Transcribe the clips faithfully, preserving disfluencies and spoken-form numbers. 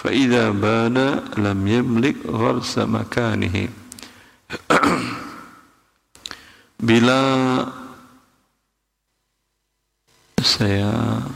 fa idza bana lam yamlik gharsa makanihi. Bila saya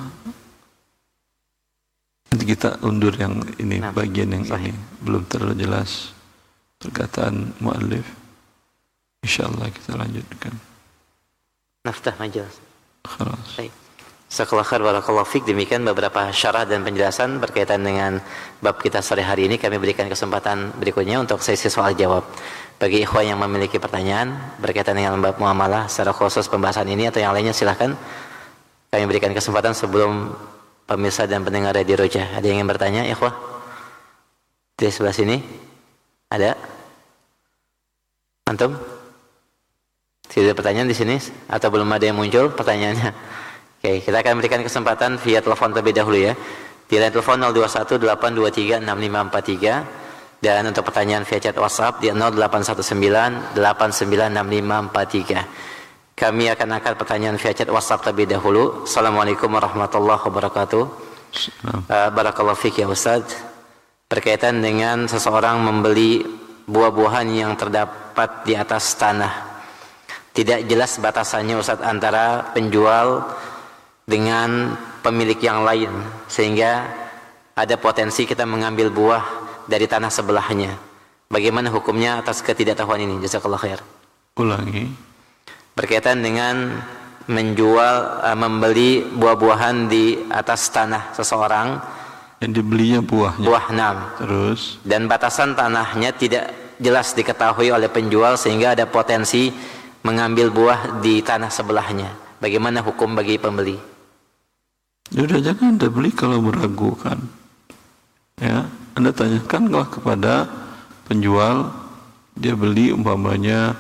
nanti kita undur yang ini, nah, bagian yang sahih. Ini belum terlalu jelas perkataan muallif. Insyaallah kita lanjutkan. Naftah majelis. Khalas. Baik. Jazakallahu khair, barakallahu fik. Demikian beberapa syarah dan penjelasan berkaitan dengan bab kita sore hari ini. Kami berikan kesempatan berikutnya untuk sesi soal jawab. Bagi ikhwan yang memiliki pertanyaan berkaitan dengan bab muamalah secara khusus pembahasan ini atau yang lainnya, silahkan. Kami berikan kesempatan sebelum pemirsa dan pendengar Radio Roja. Ada yang ingin bertanya, ikhwah? Di sebelah sini? Ada? Antum? Tidak ada pertanyaan di sini? Atau belum ada yang muncul pertanyaannya? Oke, kita akan berikan kesempatan via telepon terlebih dahulu ya. Di line telepon nol dua satu delapan dua tiga enam lima empat tiga. Dan untuk pertanyaan via chat WhatsApp di nol delapan satu sembilan delapan sembilan enam lima empat tiga. Kami akan angkat pertanyaan via chat WhatsApp terlebih dahulu. Assalamualaikum warahmatullahi wabarakatuh. Uh, Barakallahu fiik ya Ustaz. Berkaitan dengan seseorang membeli buah-buahan yang terdapat di atas tanah. Tidak jelas batasannya Ustaz antara penjual dengan pemilik yang lain, sehingga ada potensi kita mengambil buah dari tanah sebelahnya. Bagaimana hukumnya atas ketidaktahuan ini? Jazakallahu khair. Ulangi. Berkaitan dengan menjual, uh, membeli buah-buahan di atas tanah seseorang. Yang dibelinya buahnya. Buah enam. Terus. Dan batasan tanahnya tidak jelas diketahui oleh penjual sehingga ada potensi mengambil buah di tanah sebelahnya. Bagaimana hukum bagi pembeli? Sudah, jangan Anda beli kalau meragukan. Ya, Anda tanyakanlah kepada penjual, dia beli umpamanya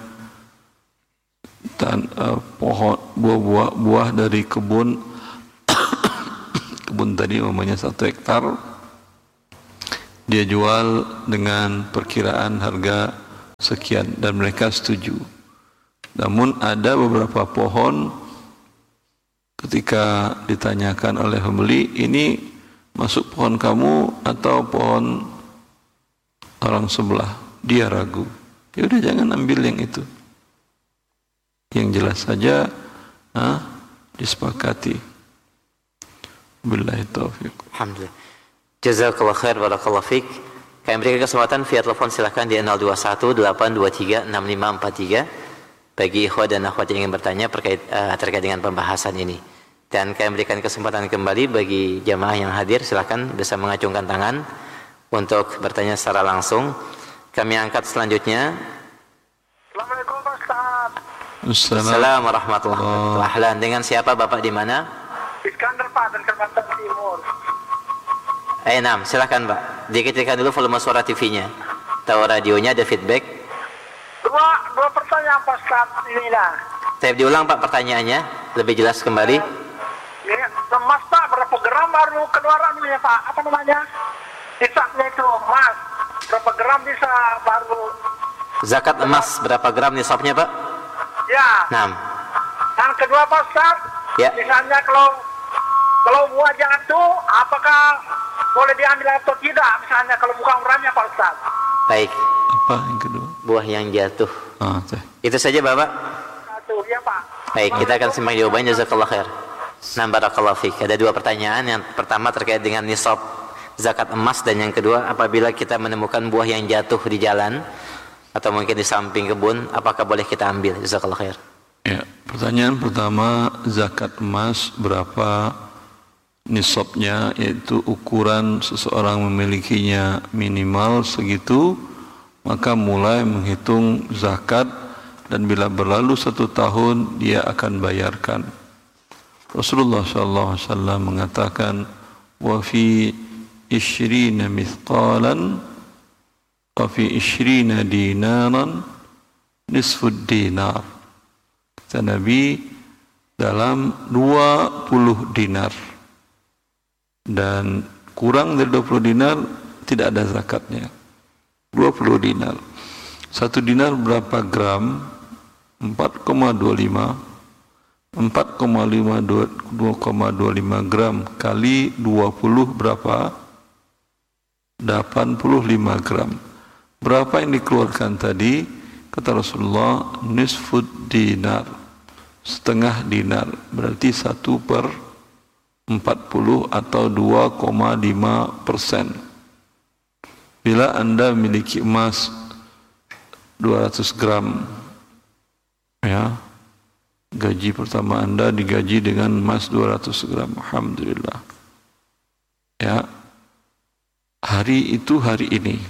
tan, uh, pohon buah-buah buah dari kebun kebun tadi umpamanya satu hektar, dia jual dengan perkiraan harga sekian dan mereka setuju. Namun ada beberapa pohon ketika ditanyakan oleh pembeli, ini masuk pohon kamu atau pohon orang sebelah, dia ragu. Ya udah, jangan ambil yang itu. Yang jelas saja ah, disepakati. Billahi taufiq. Alhamdulillah. Jazakallahu khair, barakallahu fiik. Kami berikan kesempatan via telepon, silakan di nol dua satu delapan dua tiga enam lima empat tiga bagi ikhwah dan akhwat yang ingin bertanya terkait, uh, terkait dengan pembahasan ini. Dan kami berikan kesempatan kembali bagi jamaah yang hadir, silakan bisa mengacungkan tangan untuk bertanya secara langsung. Kami angkat selanjutnya. Assalamualaikum Pak Ustaz. Assalamualaikum warahmatullahi wabarakatuh. Ahlan, dengan siapa Bapak di mana? Iskandar Pak, dan Kalimantan Timur. Eh, enam, silakan Pak. Dikecilkan dulu volume suara T V-nya. Tahu radionya, ada feedback. Dua, dua pertanyaan Pak Ustaz ini lah. Saya diulang Pak pertanyaannya, lebih jelas kembali. Ya, emas Pak, berapa gram baru keluaran ya Pak? Apa namanya? Hisapnya itu emas. Berapa gram bisa baru? Zakat emas berapa gram nisabnya Pak? Ya. enam. Yang kedua Pak Ustaz, ya. Misalnya kalau kalau buah jatuh, apakah boleh diambil atau tidak? Misalnya kalau bukan umrahnya Pak Ustaz. Baik. Apa yang kedua? Buah yang jatuh. Ah, teh. Itu saja Bapak. Jatuh ya Pak. Baik, kita akan simak jawabannya. Jazakallahu khair. Nah, barakallahu fiik. Ada dua pertanyaan. Yang pertama terkait dengan nisab zakat emas, dan yang kedua apabila kita menemukan buah yang jatuh di jalan atau mungkin di samping kebun, apakah boleh kita ambil? Jazakallahu khair. Ya, pertanyaan pertama, zakat emas berapa nisabnya, yaitu ukuran seseorang memilikinya minimal segitu, maka mulai menghitung zakat, dan bila berlalu satu tahun dia akan bayarkan. Rasulullah shallallahu alaihi wasallam mengatakan, wa fi ishrina mithqalan wa fi ishrina dinaran nisfud dinar. Kata Nabi, dalam dua puluh dinar dan kurang dari dua puluh dinar tidak ada zakatnya. Dua puluh dinar, satu dinar berapa gram? Empat koma dua lima. Empat koma lima dua koma dua lima gram kali dua puluh berapa? delapan puluh lima gram. Berapa yang dikeluarkan tadi? Kata Rasulullah, nisfud dinar, setengah dinar, berarti satu per empat puluh atau dua koma lima persen. Bila Anda memiliki emas dua ratus gram, ya, gaji pertama Anda digaji dengan emas dua ratus gram, alhamdulillah. Ya, hari itu hari ini.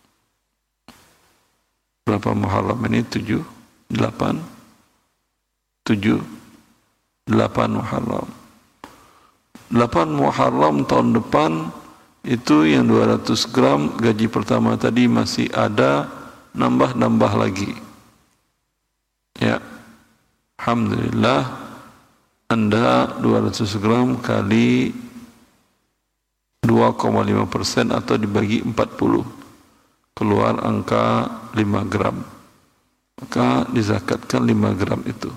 Berapa Muharram ini? Tujuh, delapan, tujuh, delapan Muharram. Delapan Muharram tahun depan itu yang dua ratus gram gaji pertama tadi masih ada, nambah-nambah lagi. Ya, alhamdulillah Anda dua ratus gram kali dua koma lima persen atau dibagi empat puluh. Keluar angka lima gram, maka dizakatkan lima gram itu.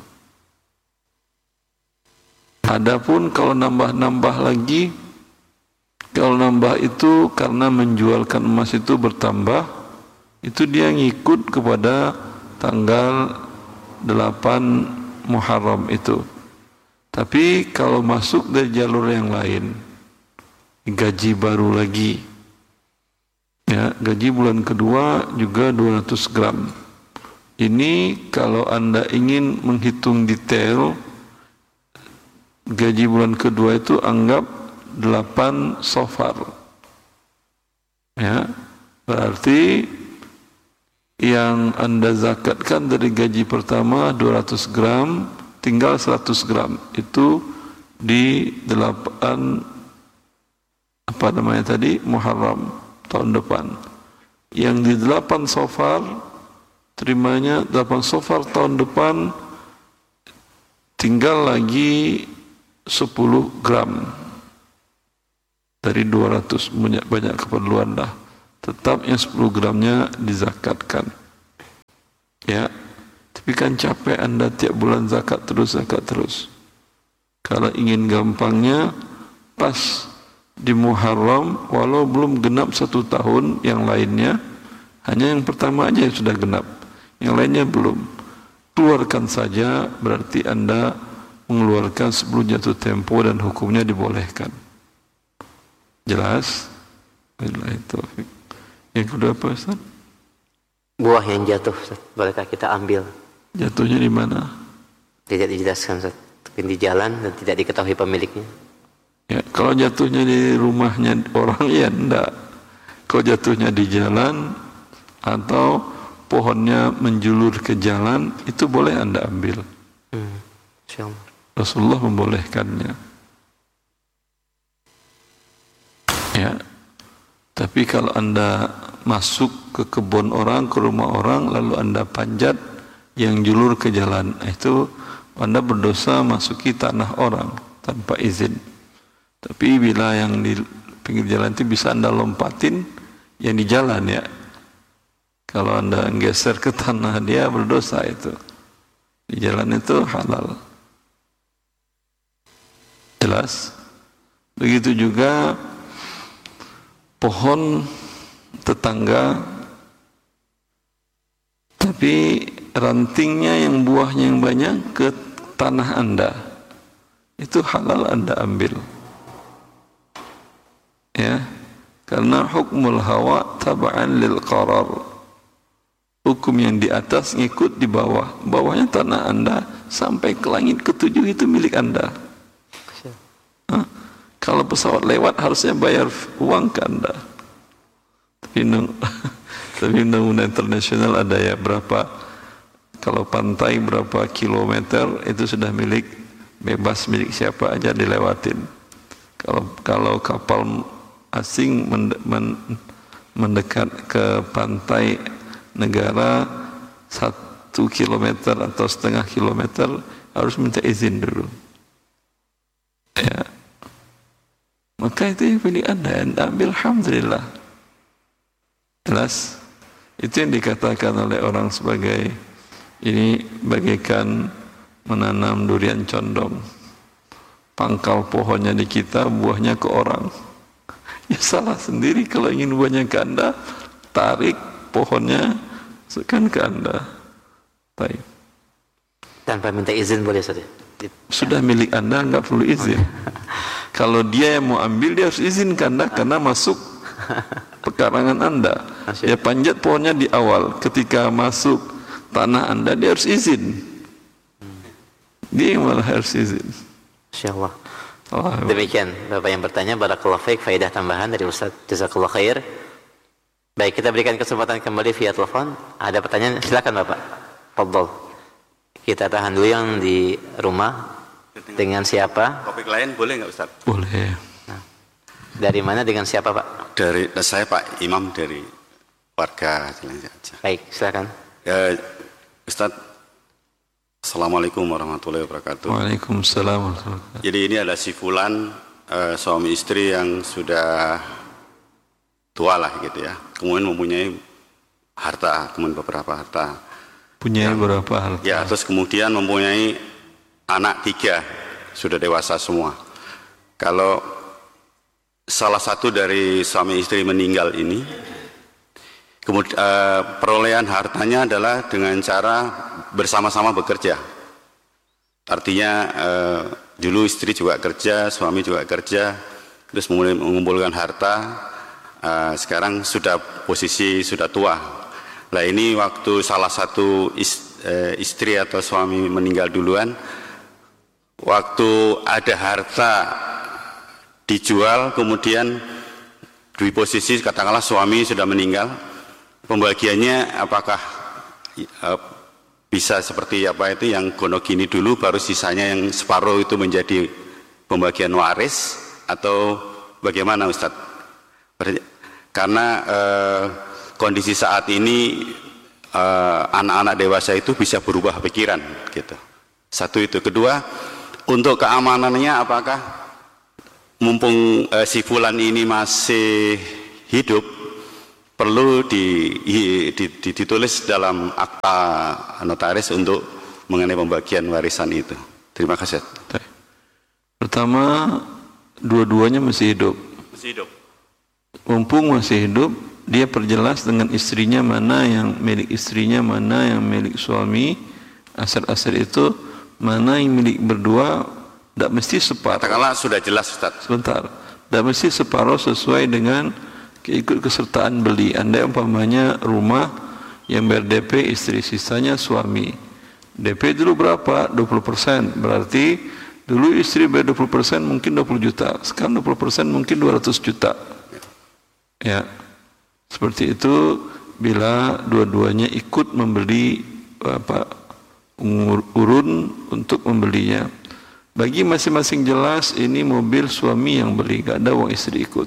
Adapun kalau nambah-nambah lagi, kalau nambah itu karena menjualkan emas itu bertambah, itu dia ngikut kepada tanggal delapan Muharram itu. Tapi kalau masuk dari jalur yang lain, gaji baru lagi, ya, gaji bulan kedua juga dua ratus gram. Ini kalau Anda ingin menghitung detail, gaji bulan kedua itu anggap delapan Safar. Ya, berarti yang Anda zakatkan dari gaji pertama dua ratus gram, tinggal seratus gram. Itu di delapan apa namanya tadi? Muharram tahun depan. Yang di delapan Safar, terimanya delapan Safar tahun depan, tinggal lagi sepuluh gram dari dua ratus, banyak, banyak keperluan dah. Tetap yang sepuluh gramnya dizakatkan. Ya, tapi kan capek Anda tiap bulan zakat terus, zakat terus. Kalau ingin gampangnya, pas di Muharram, walau belum genap satu tahun, yang lainnya hanya yang pertama aja yang sudah genap, yang lainnya belum. Keluarkan saja, berarti Anda mengeluarkan sebelum jatuh tempo dan hukumnya dibolehkan. Jelas? Wabillahi taufiq. Yang kedua apa, Ustaz? Buah yang jatuh, Ustaz, bolehkah kita ambil? Jatuhnya di mana? Tidak dijelaskan, Ustaz. Mungkin di jalan dan tidak diketahui pemiliknya. Ya, kalau jatuhnya di rumahnya orang, ya enggak. Kalau jatuhnya di jalan atau pohonnya menjulur ke jalan, itu boleh Anda ambil. Hmm. Rasulullah membolehkannya. Ya. Tapi kalau Anda masuk ke kebun orang, ke rumah orang, lalu Anda panjat yang julur ke jalan, itu Anda berdosa masuki tanah orang tanpa izin. Tapi bila yang di pinggir jalan itu bisa Anda lompatin, yang di jalan, ya. Kalau Anda geser ke tanah dia, berdosa itu. Di jalan itu halal. Jelas? Begitu juga pohon tetangga, tapi rantingnya yang buahnya yang banyak ke tanah Anda, itu halal Anda ambil. Ya, karena hukmul hawa taba'an lil qarar. Hukum yang di atas ngikut di bawah. Bawahnya tanah Anda sampai ke langit ketujuh itu milik Anda. Hah? Kalau pesawat lewat harusnya bayar uang ke Anda. Tapi tapi undang-undang internasional ada ya berapa, kalau pantai berapa kilometer itu sudah milik, bebas milik siapa aja dilewatin. Kalau kalau kapal asing mendekat ke pantai negara satu kilometer atau setengah kilometer harus minta izin dulu. Ya, maka itu yang pilih Anda, Anda ambil, alhamdulillah. Jelas? Itu yang dikatakan oleh orang sebagai ini bagaikan menanam durian condong. Pangkal pohonnya di kita, buahnya ke orang. Ya, salah sendiri. Kalau ingin buahnya ke Anda, tarik pohonnya, masukkan ke Anda. Baik. Tanpa minta izin boleh saja. Sudah milik Anda, nggak perlu izin. Kalau dia yang mau ambil, dia harus izin ke Anda karena masuk pekarangan Anda. Ya panjat pohonnya di awal. Ketika masuk tanah Anda, dia harus izin. Dia yang malah harus izin. Insyaallah. Oh, Demikian Bapak yang bertanya, barakallahu fiik, faedah tambahan dari Ustaz, jazakallahu khair. Baik, kita berikan kesempatan kembali via telepon. Ada pertanyaan? Silakan Bapak. Fadhol. Kita tahan dulu yang di rumah. Dengan siapa? Topik lain boleh nggak Ustaz? boleh. Nah, dari mana, dengan siapa Pak? Dari saya Pak Imam dari warga Cilacap. Baik, silakan. Ya, Ustaz, Assalamualaikum warahmatullahi wabarakatuh. Waalaikumsalam warahmatullahi wabarakatuh. Jadi ini ada si Fulan, eh, suami istri yang sudah tua lah gitu ya. Kemudian mempunyai harta, kemudian beberapa harta. Punya Yang- berapa harta? Ya, terus kemudian mempunyai anak tiga, sudah dewasa semua. Kalau salah satu dari suami istri meninggal ini, kemudian eh, perolehan hartanya adalah dengan cara bersama-sama bekerja. Artinya eh, dulu istri juga kerja, suami juga kerja, terus mulai mengumpulkan harta. Eh, sekarang sudah posisi sudah tua. Nah ini waktu salah satu is- eh, istri atau suami meninggal duluan, waktu ada harta dijual, kemudian di posisi katakanlah suami sudah meninggal, pembagiannya apakah uh, bisa seperti apa itu yang gonogini dulu, baru sisanya yang separuh itu menjadi pembagian waris, atau bagaimana Ustaz? Karena uh, kondisi saat ini uh, anak-anak dewasa itu bisa berubah pikiran gitu. Satu itu. Kedua, untuk keamanannya apakah mumpung uh, si Fulan ini masih hidup, perlu di, di, di, ditulis dalam akta notaris untuk mengenai pembagian warisan itu. Terima kasih. Pertama, dua-duanya masih hidup. Masih hidup. Mumpung masih hidup, dia perjelas dengan istrinya mana yang milik istrinya, mana yang milik suami. Aset-aset itu mana yang milik berdua, tidak mesti separuh. Katakanlah sudah jelas Ustaz. Sebentar, tidak mesti separuh sesuai dengan keikut kesertaan beli. Anda umpamanya rumah yang ber D P istri, sisanya suami. D P dulu berapa? dua puluh persen. Berarti dulu istri bayar dua puluh persen mungkin dua puluh juta. Sekarang dua puluh persen mungkin dua ratus juta. Ya. Seperti itu bila dua-duanya ikut membeli apa urun untuk membelinya. Bagi masing-masing jelas ini mobil suami yang beli, gak ada uang istri ikut.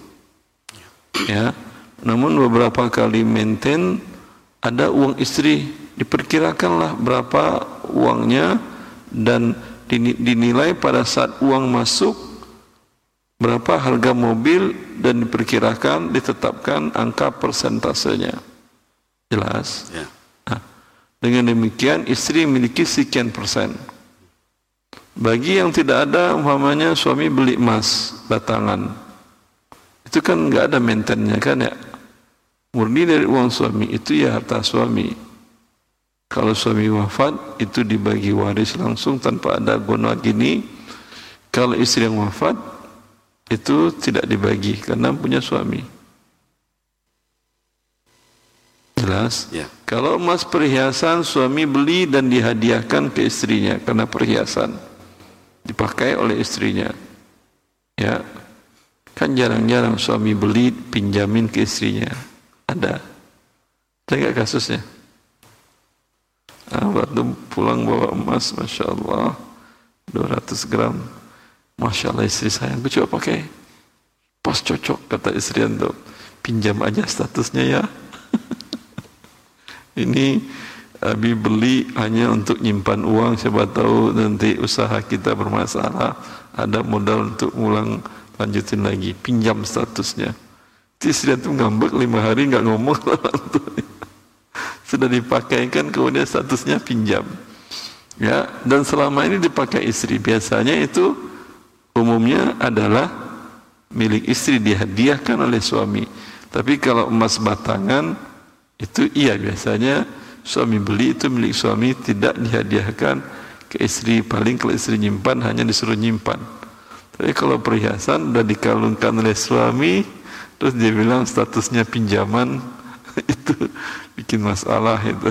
Ya. Namun beberapa kali maintain ada uang istri, diperkirakanlah berapa uangnya dan dinilai pada saat uang masuk berapa harga mobil dan diperkirakan, ditetapkan angka persentasenya. Jelas? Ya. Nah, dengan demikian istri memiliki sekian persen. Bagi yang tidak ada, umpamanya suami beli emas batangan, itu kan nggak ada maintenance kan ya, murni dari uang suami, itu ya harta suami. Kalau suami wafat, itu dibagi waris langsung tanpa ada guna gini. Kalau istri yang wafat, itu tidak dibagi karena punya suami. Jelas? Ya. Kalau emas perhiasan suami beli dan dihadiahkan ke istrinya karena perhiasan dipakai oleh istrinya. Ya. Kan jarang-jarang suami beli pinjamin ke istrinya. Ada. Ada enggak kasusnya? Ah, waktu pulang bawa emas, Masya Allah, dua ratus gram. Masya Allah istri saya, aku coba pakai. Pas cocok, kata istri itu. Pinjam aja statusnya ya. Ini Abi beli hanya untuk nyimpan uang, siapa tahu nanti usaha kita bermasalah, ada modal untuk ulang lanjutin lagi. Pinjam statusnya. Istri itu ngambek lima hari nggak ngomong. Sudah dipakaikan, kemudian statusnya pinjam. Ya, dan selama ini dipakai istri. Biasanya itu umumnya adalah milik istri dihadiahkan oleh suami. Tapi kalau emas batangan itu iya, biasanya suami beli itu milik suami, tidak dihadiahkan ke istri. Paling kalau istri nyimpan hanya disuruh nyimpan. Tapi kalau perhiasan udah dikalungkan oleh suami terus dia bilang statusnya pinjaman, itu bikin masalah itu.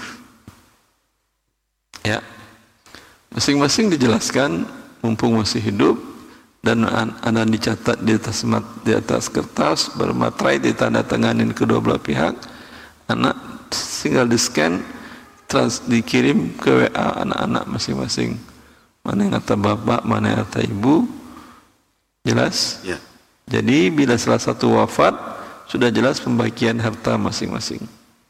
Ya, masing-masing dijelaskan mumpung masih hidup, dan ada dicatat di atas mat, di atas kertas bermaterai, ditandatanganin kedua belah pihak. Anak tinggal di scan, trans dikirim ke W A anak-anak masing-masing. Mana yang kata bapak, mana yang kata ibu, jelas? Ya. Jadi bila salah satu wafat, sudah jelas pembagian harta masing-masing.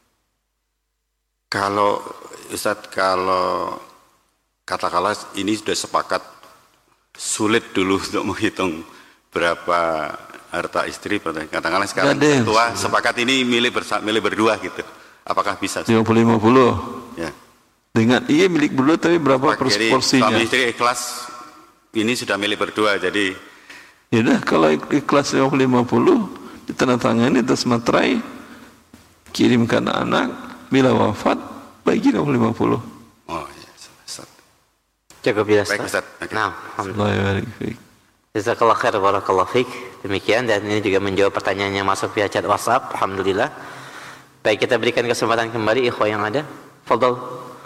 Kalau Ustadz, kalau katakanlah ini sudah sepakat, sulit dulu untuk menghitung berapa harta istri, katakanlah sekarang tua sepakat ini milik, bersa, milik berdua gitu, apakah bisa? lima puluh lima puluh ya. Dengan iya milik berdua, tapi berapa jadi, porsinya? Suami istri ikhlas, ini sudah milik berdua, jadi ya udah, kalau ikhlas lima puluh lima puluh ditandatangani atas materai, kirimkan anak, bila wafat bagi lima puluh lima puluh. Oh iya, Ustaz. Cukup ya, Baik, Ustaz. Okay. Nah, alhamdulillah. Jazakallah khair, barakallahu fiik. Demikian, dan ini juga menjawab pertanyaan yang masuk via chat WhatsApp. Alhamdulillah. Baik, kita berikan kesempatan kembali ikhwah yang ada. Fadhal.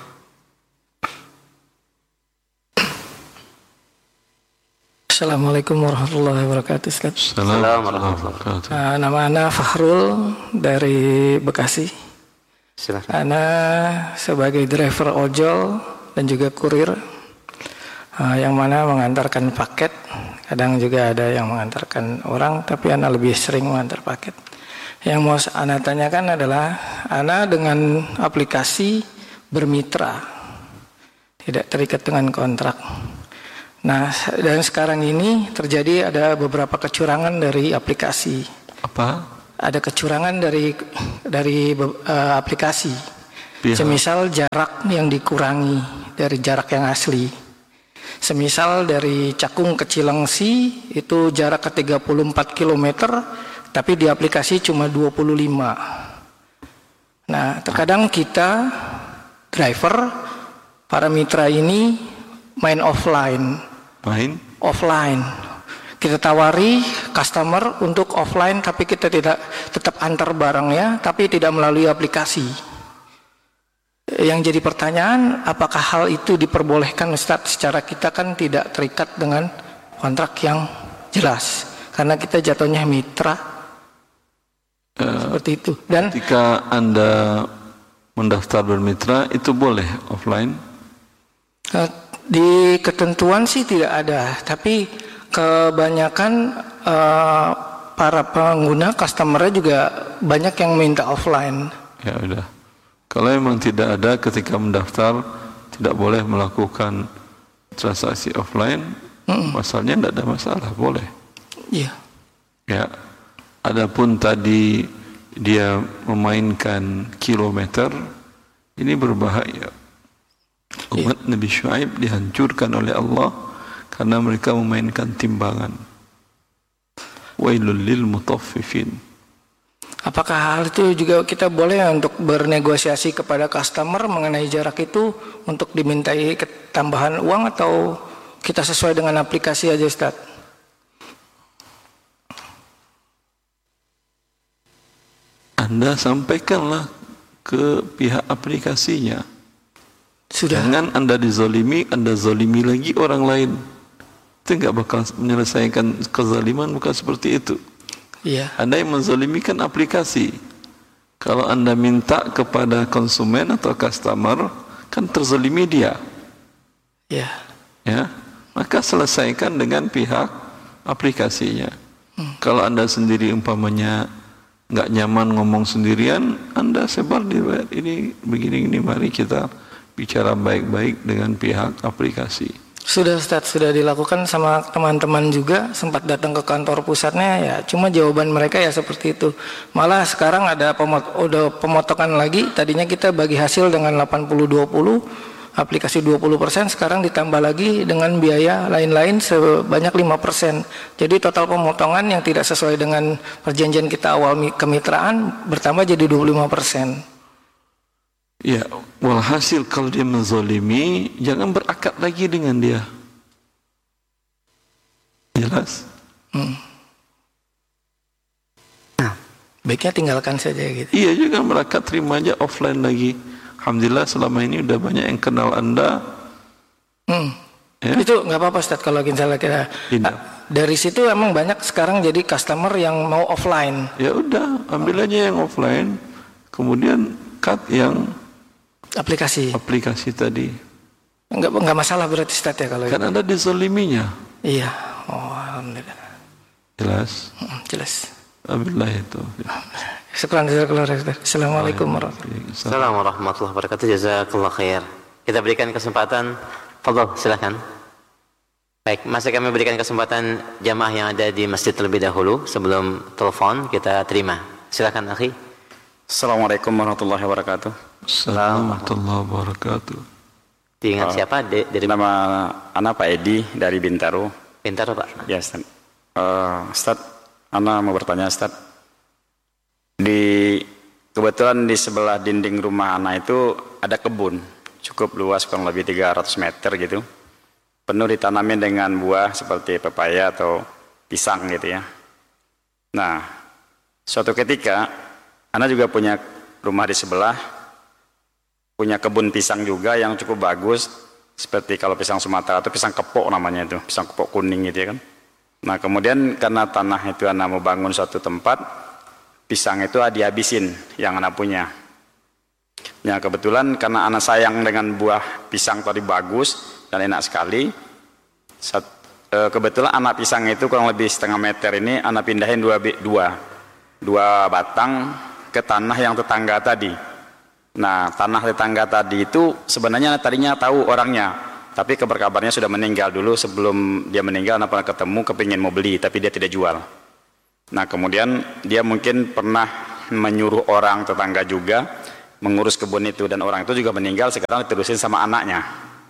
Assalamualaikum warahmatullahi wabarakatuh. Assalamualaikum warahmatullahi wabarakatuh. Uh, nama Ana Fahrul dari Bekasi. Silakan. Ana sebagai driver ojol dan juga kurir, uh, yang mana mengantarkan paket. Kadang juga ada yang mengantarkan orang, tapi Ana lebih sering mengantar paket. Yang mau Ana tanyakan adalah, Ana dengan aplikasi bermitra, tidak terikat dengan kontrak. Nah, dan sekarang ini terjadi ada beberapa kecurangan dari aplikasi. Apa? Ada kecurangan dari dari uh, aplikasi. Pihak. Semisal jarak yang dikurangi dari jarak yang asli. Semisal dari Cakung ke Cilengsi itu jarak ke tiga puluh empat kilometer, tapi di aplikasi cuma dua puluh lima. Nah, terkadang kita driver, para mitra ini main offline. Main? Offline. Kita tawari customer untuk offline, tapi kita tidak tetap antar barangnya, tapi tidak melalui aplikasi. Yang jadi pertanyaan, apakah hal itu diperbolehkan Ustadz? Secara kita kan tidak terikat dengan kontrak yang jelas, karena kita jatuhnya mitra. Uh, seperti itu. Dan ketika Anda mendaftar bermitra, itu boleh offline? Uh, Di ketentuan sih tidak ada, tapi kebanyakan uh, para pengguna, customer-nya juga banyak yang minta offline. Ya udah. Kalau memang tidak ada ketika mendaftar, tidak boleh melakukan transaksi offline, mm-mm. Masalahnya tidak ada masalah, boleh. Iya. Ya. Adapun tadi dia memainkan kilometer, ini berbahaya. Umat ya. Nabi Syuaib dihancurkan oleh Allah karena mereka memainkan timbangan. Wailul lil mutaffifin. Apakah hal itu juga kita boleh untuk bernegosiasi kepada customer mengenai jarak itu untuk dimintai tambahan uang, atau kita sesuai dengan aplikasi aja, Ustaz? Anda sampaikanlah ke pihak aplikasinya. Sudah. Jangan Anda dizalimi, Anda zalimi lagi orang lain. Itu enggak bakal menyelesaikan kezaliman, bukan seperti itu. Iya. Anda yang menzalimi kan aplikasi. Kalau Anda minta kepada konsumen atau customer, kan terzalimi dia. Iya. Ya, maka selesaikan dengan pihak aplikasinya. Hmm. Kalau Anda sendiri umpamanya enggak nyaman ngomong sendirian, Anda sebar di ini begini ini, mari kita bicara baik-baik dengan pihak aplikasi. Sudah Ustaz, sudah dilakukan sama teman-teman juga, sempat datang ke kantor pusatnya, ya cuma jawaban mereka ya seperti itu. Malah sekarang ada pemot udah pemotongan lagi, tadinya kita bagi hasil dengan delapan puluh dua puluh, aplikasi dua puluh persen, sekarang ditambah lagi dengan biaya lain-lain sebanyak lima persen. Jadi total pemotongan yang tidak sesuai dengan perjanjian kita awal kemitraan bertambah jadi dua puluh lima persen. Ya, walhasil kalau dia menzalimi, jangan berakad lagi dengan dia. Jelas? Hmm. Nah, baiknya tinggalkan saja gitu. Iya, jangan berakad, terima aja offline lagi. Alhamdulillah selama ini udah banyak yang kenal Anda. Hmm. Ya? Itu nggak apa-apa Ustaz kalau misalnya kita Tidak. dari situ emang banyak sekarang jadi customer yang mau offline. Ya udah, ambil aja yang offline, kemudian cut yang Aplikasi. aplikasi tadi. Enggak enggak masalah berarti Ustaz ya kalau Kan itu. Anda dizaliminya. Iya. Oh, alhamdulillah. Jelas. Hmm, jelas. Alhamdulillah itu. Syukran jazakallahu khairan. Assalamualaikum warahmatullahi wabarakatuh. Assalamualaikum warahmatullahi wabarakatuh. Jazakallah khair. Kita berikan kesempatan. Fadhol, silakan. Baik, masih kami berikan kesempatan jamaah yang ada di masjid terlebih dahulu sebelum telepon kita terima. Silakan, akhi. Assalamualaikum warahmatullahi wabarakatuh. Assalamualaikum warahmatullahi wabarakatuh. Diingat Oh, siapa? De, dari Nama anak Pak Edi dari Bintaro. Bintaro, Pak. Ya, Ustaz. Uh, Ustaz, Ana mau bertanya, Ustaz. Di kebetulan di sebelah dinding rumah Ana itu ada kebun, cukup luas, kurang lebih tiga ratus meter gitu. Penuh ditanamin dengan buah seperti pepaya atau pisang gitu ya. Nah, suatu ketika Ana juga punya rumah di sebelah, punya kebun pisang juga yang cukup bagus, seperti kalau pisang Sumatera atau pisang kepok namanya itu, pisang kepok kuning gitu ya kan. Nah, kemudian karena tanah itu Ana mau bangun suatu tempat, pisang itu dihabisin yang Ana punya. Ya, kebetulan karena Ana sayang dengan buah pisang tadi bagus dan enak sekali. Sat, e, kebetulan anak pisang itu kurang lebih setengah meter ini Ana pindahin dua, dua, dua batang ke tanah yang tetangga tadi. Nah, tanah tetangga tadi itu sebenarnya tadinya tahu orangnya, tapi kabar-kabarnya sudah meninggal dulu. Sebelum dia meninggal, Ana pernah ketemu, kepingin mau beli, tapi dia tidak jual. Nah, kemudian dia mungkin pernah menyuruh orang tetangga juga mengurus kebun itu, dan orang itu juga meninggal, sekarang diterusin sama anaknya.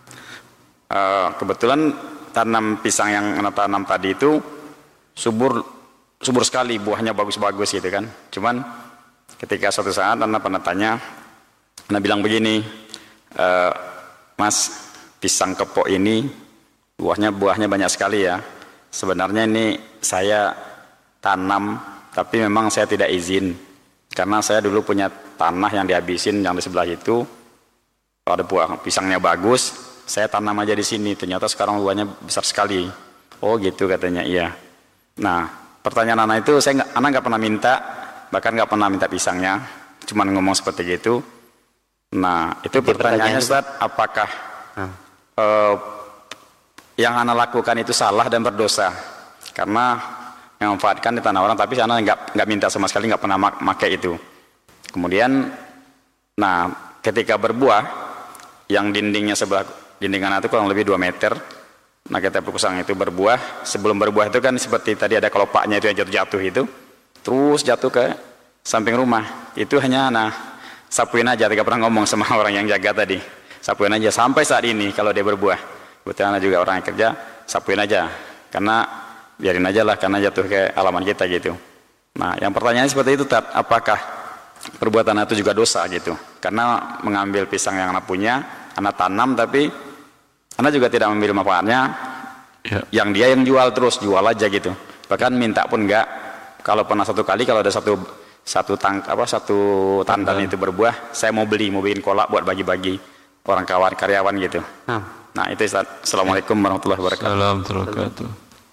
Uh, kebetulan tanam pisang yang Ana tanam tadi itu subur subur sekali, buahnya bagus-bagus gitu kan. Cuman ketika suatu saat Ana pernah tanya, Ana bilang begini, e, Mas, pisang kepok ini buahnya buahnya banyak sekali ya. Sebenarnya ini saya tanam, tapi memang saya tidak izin karena saya dulu punya tanah yang dihabisin yang di sebelah itu. Kalau ada buah pisangnya bagus, saya tanam aja di sini. Ternyata sekarang buahnya besar sekali. Oh gitu katanya, iya. Nah, pertanyaan anak itu saya nggak, anak nggak pernah minta, bahkan nggak pernah minta pisangnya, cuman ngomong seperti gitu. Nah, itu pertanyaannya Ustaz, apakah hmm. uh, yang anak lakukan itu salah dan berdosa? Karena memanfaatkan di tanah orang, tapi anak nggak nggak minta sama sekali, nggak pernah mak pakai itu. Kemudian, nah ketika berbuah, yang dindingnya sebelah dinding anak itu kurang lebih dua meter. Nah, kita pisang itu berbuah, sebelum berbuah itu kan seperti tadi ada kelopaknya itu yang jatuh-jatuh itu, terus jatuh ke samping rumah. Itu hanya nah sapuin aja, tidak pernah ngomong sama orang yang jaga tadi. Sapuin aja sampai saat ini kalau dia berbuah. Kebetulan juga orang yang kerja, sapuin aja. Karena biarin aja lah, karena jatuh ke halaman kita gitu. Nah, yang pertanyaannya seperti itu, Tat, apakah perbuatan itu juga dosa gitu? Karena mengambil pisang yang anak punya, anak tanam, tapi anak juga tidak mengambil manfaatnya. Ya. Yang dia yang jual terus, jual aja gitu. Bahkan minta pun enggak. Kalau pernah satu kali, kalau ada satu satu tang apa satu tandan itu berbuah, saya mau beli, mau bikin kolak buat bagi-bagi orang kawan karyawan gitu. Hmm. Nah, itu Ustaz. Assalamualaikum warahmatullahi wabarakatuh. Assalamualaikum warahmatullahi wabarakatuh.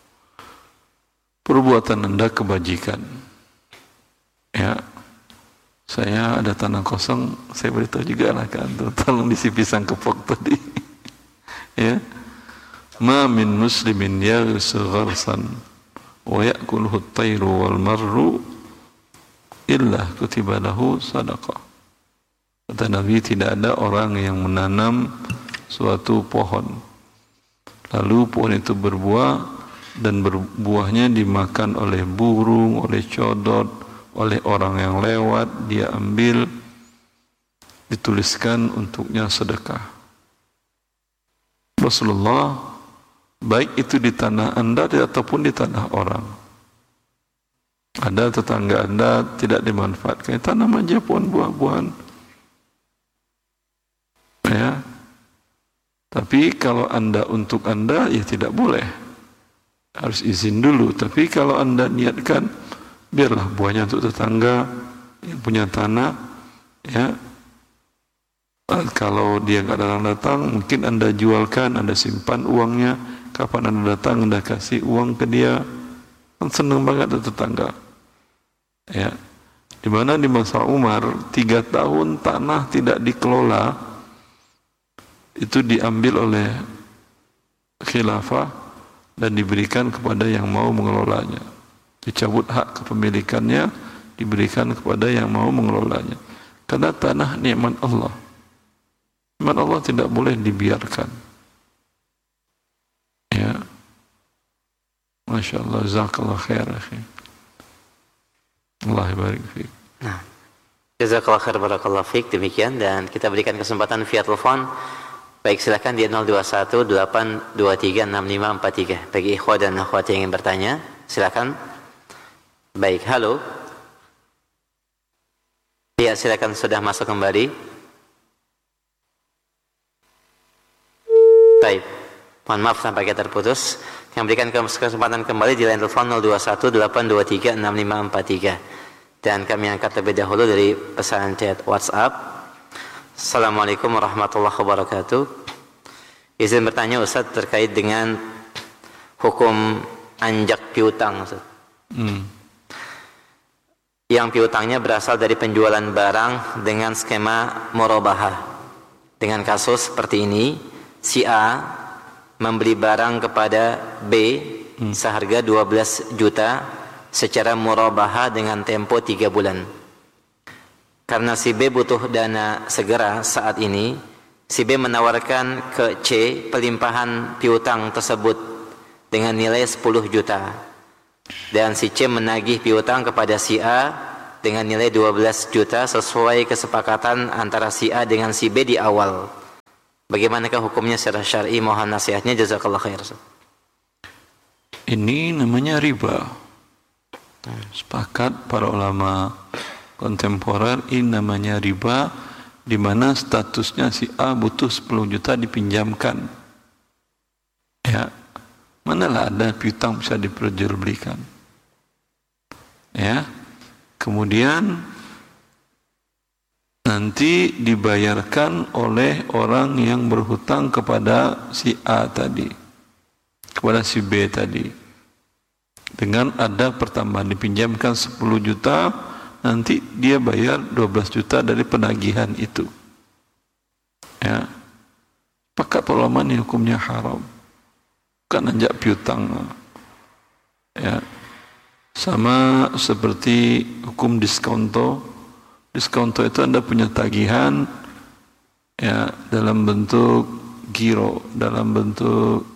Perbuatan Anda kebajikan. Ya. Saya ada tanah kosong, saya beritahu juga lah kan, tolong diisi pisang kepok tadi. Ya. Ma min muslimin yaghsu gharsan wa ya'kuluhu at-tayru wal marru illa kutiba lahu sadaqah. Kata Nabi, tidak ada orang yang menanam suatu pohon lalu pohon itu berbuah dan berbuahnya dimakan oleh burung, oleh codot, oleh orang yang lewat, dia ambil, dituliskan untuknya sedekah. Rasulullah, baik itu di tanah Anda ataupun di tanah orang. Ada tetangga Anda tidak dimanfaatkan, tanam aja pohon buah-buahan. Ya. Tapi kalau Anda untuk Anda, ya tidak boleh. Harus izin dulu. Tapi kalau Anda niatkan, biarlah buahnya untuk tetangga yang punya tanah, ya. Kalau dia nggak datang-datang, mungkin Anda jualkan, Anda simpan uangnya. Kapan Anda datang, Anda kasih uang ke dia. Kan senang banget ada tetangga. Ya, di mana di masa Umar tiga tahun tanah tidak dikelola, itu diambil oleh khilafah dan diberikan kepada yang mau mengelolanya. Dicabut hak kepemilikannya, diberikan kepada yang mau mengelolanya. Karena tanah nikmat Allah. Nikmat Allah tidak boleh dibiarkan. Ya, Masya Allah, jazakallah khair, akhi. Allah barik fiik. Nah, jazakallah khair, barakallahu fiik. Demikian, dan kita berikan kesempatan via telepon. Baik, silakan di nol dua satu delapan dua tiga enam lima empat tiga. Bagi ikhwah dan akhwat yang ingin bertanya, silakan. Baik, halo. Ya, silakan, sudah masuk kembali. Baik, mohon maaf sampai kita terputus. Yang berikan kesempatan kembali di line telepon nol dua satu delapan dua tiga enam lima empat tiga. Dan kami angkat lebih dahulu dari pesan chat WhatsApp. Assalamualaikum warahmatullahi wabarakatuh. Izin bertanya Ustaz terkait dengan hukum anjak piutang, Ustaz. Hmm. Yang piutangnya berasal dari penjualan barang dengan skema murabahah. Dengan kasus seperti ini, si A membeli barang kepada B hmm. seharga dua belas juta secara murabahah dengan tempo tiga bulan. Karena si B butuh dana segera saat ini, si B menawarkan ke C pelimpahan piutang tersebut dengan nilai sepuluh juta. Dan si C menagih piutang kepada si A dengan nilai dua belas juta sesuai kesepakatan antara si A dengan si B di awal. Bagaimanakah hukumnya secara syar'i? Mohon nasihatnya, jazakallah khair. Ini namanya riba. Sepakat para ulama kontemporer, ini namanya riba, di mana statusnya si A butuh sepuluh juta dipinjamkan. Ya, manalah ada piutang bisa diperjualbelikan. Ya, kemudian nanti dibayarkan oleh orang yang berhutang kepada si A tadi, kepada si B tadi, dengan ada pertambahan dipinjamkan sepuluh juta, nanti dia bayar dua belas juta dari penagihan itu. Ya, pakat ulama ini hukumnya haram, bukan anjak piutang. Ya, sama seperti hukum diskonto. Diskonto itu Anda punya tagihan, ya, dalam bentuk giro, dalam bentuk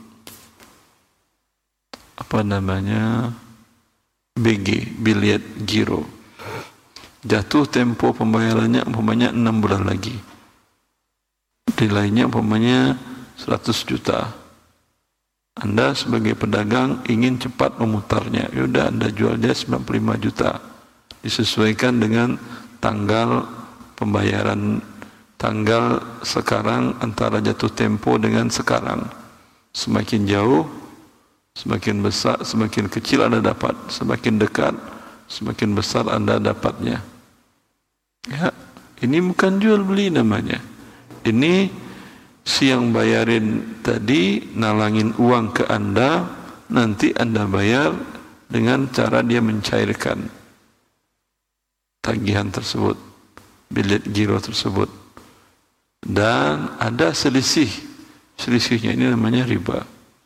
apa namanya B G, biliet giro. Jatuh tempo pembayarannya umpamanya enam bulan lagi. Nilainya umpamanya seratus juta. Anda sebagai pedagang ingin cepat memutarnya, yaudah Anda jual dia sembilan puluh lima juta. Disesuaikan dengan tanggal pembayaran, tanggal sekarang antara jatuh tempo dengan sekarang. Semakin jauh, semakin besar, semakin kecil Anda dapat. Semakin dekat, semakin besar Anda dapatnya. Ya, ini bukan jual beli namanya. Ini si yang bayarin tadi nalangin uang ke Anda, nanti Anda bayar dengan cara dia mencairkan tagihan tersebut, bilet giro tersebut, dan ada selisih. Selisihnya ini namanya riba.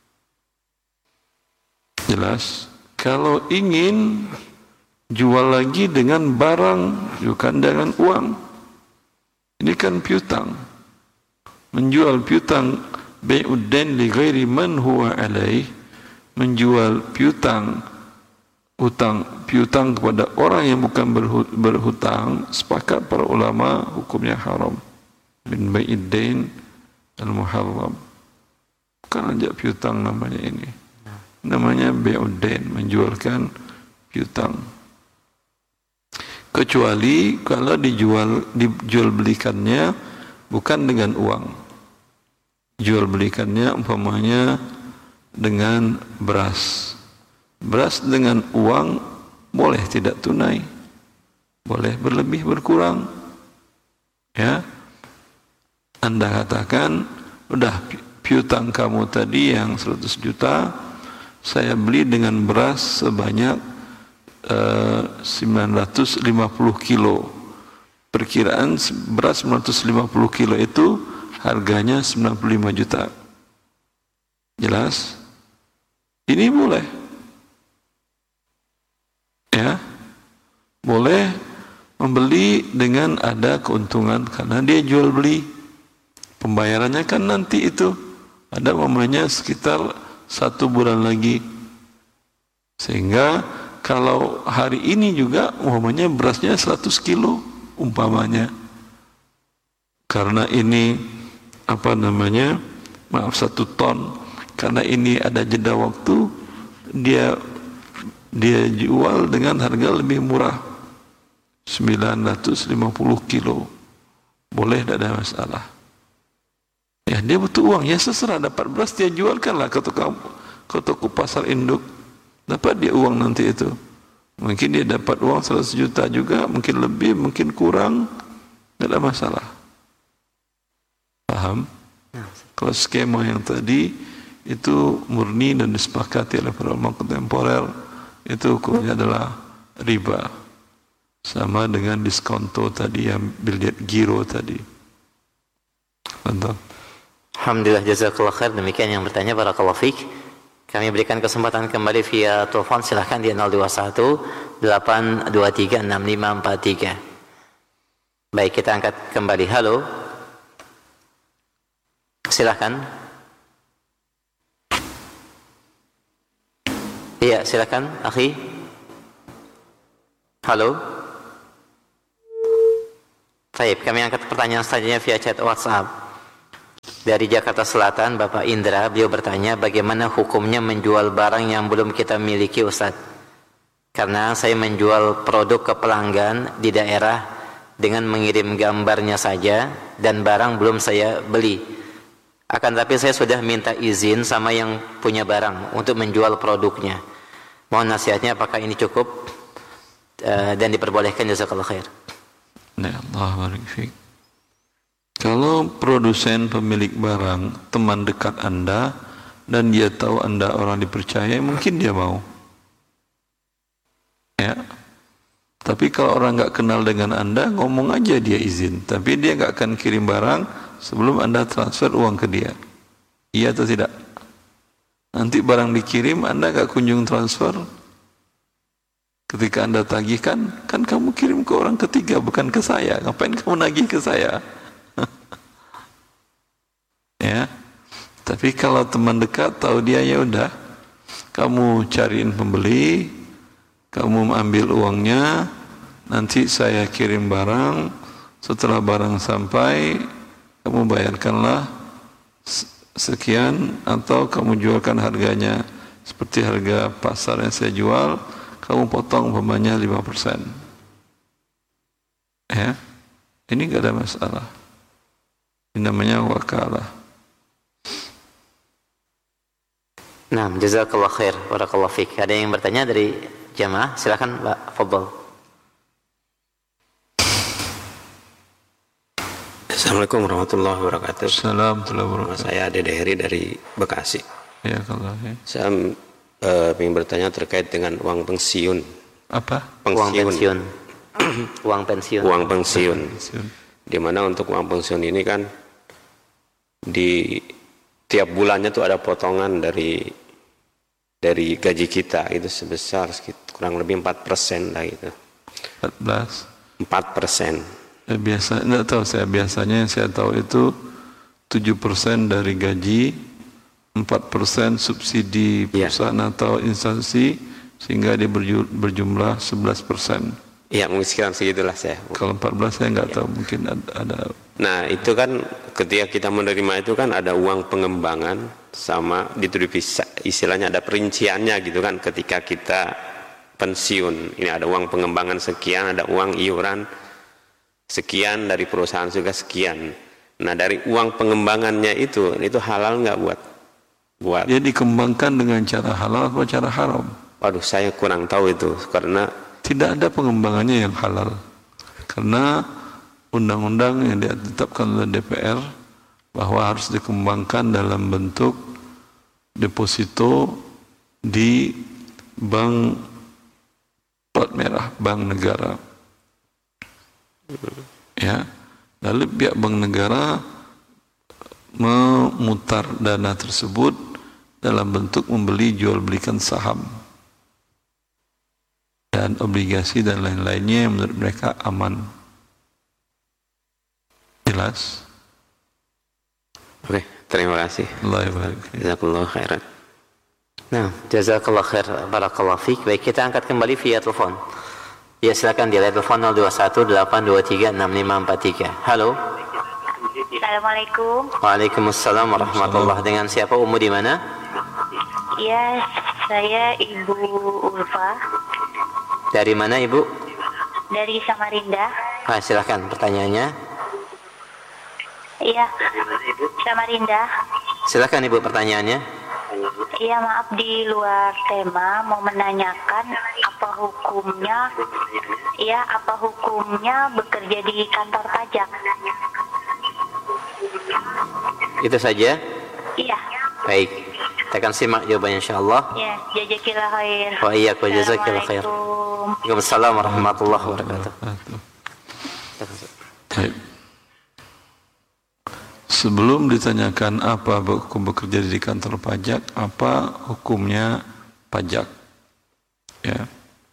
Jelas. Kalau ingin jual lagi dengan barang, bukan dengan uang. Ini kan piutang. Menjual piutang, bai'uddain li ghairi man huwa alaih, menjual piutang, hutang, piutang kepada orang yang bukan berhutang, sepakat para ulama hukumnya haram. Min bai'iddain al-muharram. Bukan aja piutang namanya ini. Namanya be'udain, menjualkan piutang. Kecuali kalau dijual dijual belikannya bukan dengan uang. Jual belikannya umpamanya dengan beras. Beras dengan uang boleh tidak tunai. Boleh berlebih berkurang. Ya. Anda katakan, udah piutang kamu tadi yang seratus juta, saya beli dengan beras sebanyak uh, sembilan ratus lima puluh kilo. Perkiraan beras sembilan ratus lima puluh kilo itu harganya sembilan puluh lima juta. Jelas? Ini boleh. Ya. Boleh membeli dengan ada keuntungan karena dia jual beli. Pembayarannya kan nanti itu ada mamanya sekitar satu bulan lagi. Sehingga kalau hari ini juga umpamanya berasnya seratus kilo umpamanya. Karena ini apa namanya? Maaf satu ton. Karena ini ada jeda waktu, dia dia jual dengan harga lebih murah. sembilan ratus lima puluh kilo. Boleh, tidak ada masalah. Ya, dia butuh uang, ya seserah, dapat beras dia jualkanlah ke toko, ke toko pasar induk. Dapat dia uang nanti itu. Mungkin dia dapat uang seratus juta juga, mungkin lebih, mungkin kurang, tidak ada masalah. Paham? Kalau skema yang tadi itu murni dan disepakati oleh para ulama kontemporer, itu hukumnya adalah riba. Sama dengan diskonto tadi yang biliet giro tadi. Mantap. Alhamdulillah, jazakallah khair. Demikian yang bertanya, barakallahu fiik. Kami berikan kesempatan kembali via telepon, silahkan di nol dua satu delapan dua tiga enam lima empat tiga. Baik, kita angkat kembali. Halo, silahkan. Iya, silahkan, akhi. Halo. Baik, kami angkat pertanyaan selanjutnya via chat WhatsApp. Dari Jakarta Selatan, Bapak Indra, beliau bertanya, bagaimana hukumnya menjual barang yang belum kita miliki, Ustaz? Karena saya menjual produk ke pelanggan di daerah dengan mengirim gambarnya saja dan barang belum saya beli. Akan tapi saya sudah minta izin sama yang punya barang untuk menjual produknya. Mohon nasihatnya, apakah ini cukup uh, dan diperbolehkan? Jazakallah khair. Ya Allah barik fiik. Kalau produsen pemilik barang teman dekat Anda dan dia tahu Anda orang dipercaya, mungkin dia mau. Ya. Tapi kalau orang nggak kenal dengan Anda, ngomong aja dia izin. Tapi dia nggak akan kirim barang sebelum Anda transfer uang ke dia. Iya atau tidak? Nanti barang dikirim, Anda nggak kunjung transfer. Ketika Anda tagihkan, kan kamu kirim ke orang ketiga, bukan ke saya. Ngapain kamu nagih ke saya? Ya, tapi kalau teman dekat tahu dia, ya udah, kamu cariin pembeli, kamu ambil uangnya, nanti saya kirim barang, setelah barang sampai, kamu bayarkanlah sekian, atau kamu jualkan harganya seperti harga pasar yang saya jual, kamu potong umpamanya lima persen. Ya, ini gak ada masalah. Ini namanya wakalah. Nah, jazakallah khair, barakallahu fiik. Ada yang bertanya dari jamaah? Silakan, Pak Fadhal. Assalamualaikum warahmatullahi wabarakatuh. Assalamualaikum warahmatullahi wabarakatuh. Saya Dede Heri dari Bekasi. Ya, kalau ya. Saya uh, ingin bertanya terkait dengan uang pensiun. Apa? Pensiun. Uang pensiun. Uang pensiun. Uang pensiun. Pensiun. Di mana untuk uang pensiun ini kan di tiap bulannya tuh ada potongan dari dari gaji kita itu sebesar sekitar kurang lebih empat persen lah gitu. empat belas. empat persen. Ya, biasa, enggak tahu saya, biasanya yang saya tahu itu tujuh persen dari gaji, empat persen subsidi perusahaan ya, atau instansi, sehingga dia berju, berjumlah sebelas persen. Iya, mungkin sekitar segitulah saya. Kalau empat belas saya enggak ya, tahu, mungkin ada, ada. Nah, itu kan ketika kita menerima itu kan ada uang pengembangan sama dituduh istilahnya ada perinciannya gitu kan ketika kita pensiun. Ini ada uang pengembangan sekian, ada uang iuran sekian dari perusahaan juga sekian. Nah dari uang pengembangannya itu itu halal nggak buat buat? Dia dikembangkan dengan cara halal atau cara haram? Waduh, saya kurang tahu itu karena tidak ada pengembangannya yang halal. Karena undang-undang yang ditetapkan oleh D P R bahwa harus dikembangkan dalam bentuk deposito di bank plat merah, bank negara. Ya, lalu pihak bank negara memutar dana tersebut dalam bentuk membeli jual belikan saham dan obligasi dan lain-lainnya yang menurut mereka aman. Jelas? Oke, terima kasih. Jazakallahu khairan. Nah, jazakallahu khair, barakallahu fiik. Baik, kita angkat kembali via telepon. Ya, silakan di line telepon nol dua satu delapan dua tiga enam lima empat tiga. Halo. Assalamualaikum. Waalaikumsalam warahmatullahi wabarakatuh. Dengan siapa, Ummu di mana? Iya, saya Ibu Ulfa. Dari mana, Ibu? Dari Samarinda. Ah, silakan pertanyaannya. Iya, Samarinda. Silakan Ibu pertanyaannya. Iya, maaf di luar tema, mau menanyakan apa hukumnya, iya apa hukumnya bekerja di kantor pajak? Itu saja? Iya. Baik, kita akan simak jawabannya insyaallah. Ya, jazakillah khair. Wa iyyakum jazakillah khair. Waalaikumsalam warahmatullahi wabarakatuh. Baik. Sebelum ditanyakan apa hukum bekerja di kantor pajak, apa hukumnya pajak? Ya.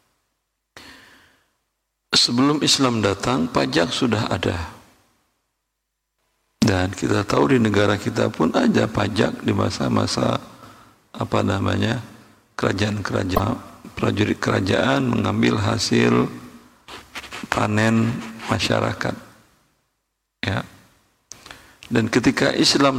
Sebelum Islam datang, pajak sudah ada. Dan kita tahu di negara kita pun ada pajak di masa-masa apa namanya kerajaan-kerajaan, prajurit kerajaan mengambil hasil panen masyarakat. Ya. Dan ketika Islam